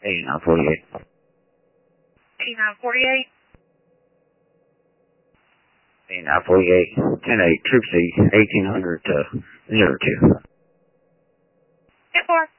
8948. 8948. 8948. 10-8, Troop C, 1800 to 02. 10-4.